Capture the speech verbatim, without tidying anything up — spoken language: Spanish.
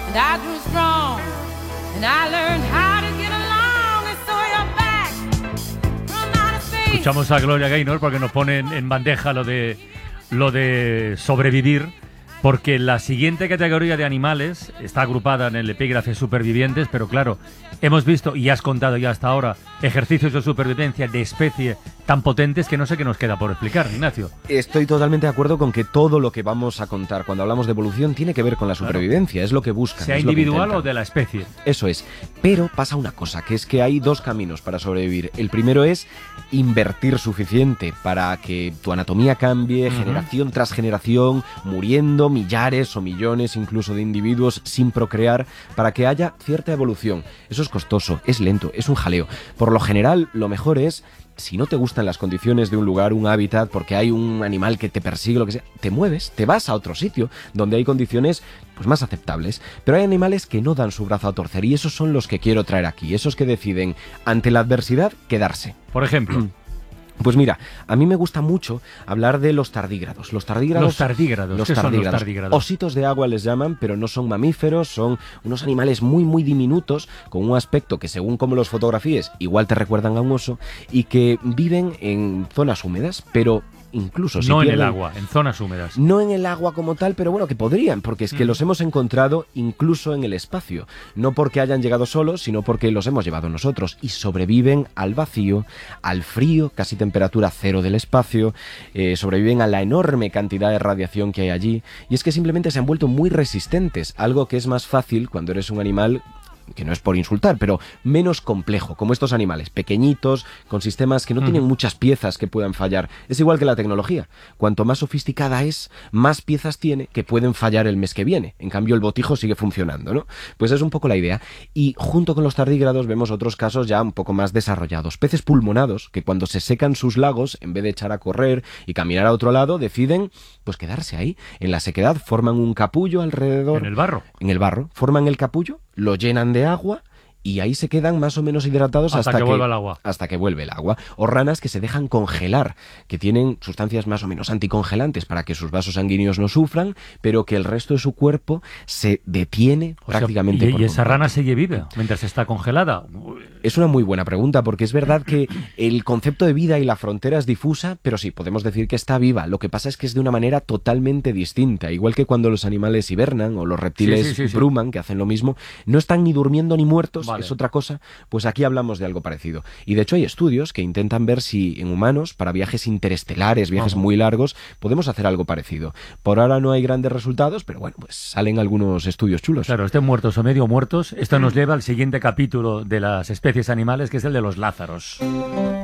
and I grew strong, and I learned how to get along, and so you're back from outer space. Escuchamos a Gloria Gaynor porque nos pone en, en bandeja lo de, lo de sobrevivir, porque la siguiente categoría de animales está agrupada en el epígrafe supervivientes, pero claro, hemos visto y has contado ya hasta ahora ejercicios de supervivencia de especie tan potentes que no sé qué nos queda por explicar, Ignacio. Estoy totalmente de acuerdo con que todo lo que vamos a contar cuando hablamos de evolución tiene que ver con la supervivencia, claro. Es lo que buscan. Sea es individual lo que o de la especie. Eso es. Pero pasa una cosa, que es que hay dos caminos para sobrevivir. El primero es invertir suficiente para que tu anatomía cambie, uh-huh. generación tras generación, muriendo millares o millones incluso de individuos sin procrear, para que haya cierta evolución. Eso es costoso, es lento, es un jaleo. Por lo general, lo mejor es, si no te gustan las condiciones de un lugar, un hábitat, porque hay un animal que te persigue, lo que sea, te mueves, te vas a otro sitio donde hay condiciones pues más aceptables. Pero hay animales que no dan su brazo a torcer y esos son los que quiero traer aquí, esos que deciden, ante la adversidad, quedarse. Por ejemplo... Pues mira, a mí me gusta mucho hablar de los tardígrados. Los tardígrados... Los tardígrados, los ¿qué tardígrados, son los tardígrados? Ositos de agua les llaman, pero no son mamíferos, son unos animales muy muy diminutos, con un aspecto que según como los fotografíes, igual te recuerdan a un oso, y que viven en zonas húmedas, pero... incluso si no pierden, en el agua, en zonas húmedas. No en el agua como tal, pero bueno, que podrían, porque es que mm. los hemos encontrado incluso en el espacio. No porque hayan llegado solos, sino porque los hemos llevado nosotros. Y sobreviven al vacío, al frío, casi temperatura cero del espacio, eh, sobreviven a la enorme cantidad de radiación que hay allí. Y es que simplemente se han vuelto muy resistentes, algo que es más fácil cuando eres un animal... que no es por insultar, pero menos complejo, como estos animales, pequeñitos, con sistemas que no mm. tienen muchas piezas que puedan fallar. Es igual que la tecnología. Cuanto más sofisticada es, más piezas tiene que pueden fallar el mes que viene. En cambio, el botijo sigue funcionando, ¿no? Pues es un poco la idea. Y junto con los tardígrados vemos otros casos ya un poco más desarrollados. Peces pulmonados, que cuando se secan sus lagos, en vez de echar a correr y caminar a otro lado, deciden, pues, quedarse ahí. En la sequedad forman un capullo alrededor. ¿En el barro? En el barro. Forman el capullo, lo llenan de agua y ahí se quedan más o menos hidratados hasta, hasta que, que vuelva el agua. Hasta que vuelve el agua. O ranas que se dejan congelar, que tienen sustancias más o menos anticongelantes para que sus vasos sanguíneos no sufran, pero que el resto de su cuerpo se detiene o prácticamente sea, ¿Y, por y esa completo. rana sigue viva mientras está congelada? Es una muy buena pregunta, porque es verdad que el concepto de vida y la frontera es difusa, pero sí, podemos decir que está viva. Lo que pasa es que es de una manera totalmente distinta. Igual que cuando los animales hibernan o los reptiles sí, sí, sí, bruman, sí. que hacen lo mismo, no están ni durmiendo ni muertos, vale. es otra cosa. Pues aquí hablamos de algo parecido. Y de hecho hay estudios que intentan ver si en humanos, para viajes interestelares, viajes uh-huh. muy largos, podemos hacer algo parecido. Por ahora no hay grandes resultados, pero bueno, pues salen algunos estudios chulos. Claro, estén muertos o medio muertos. Esto nos lleva al siguiente capítulo de las especies animales, que es el de los lázaros.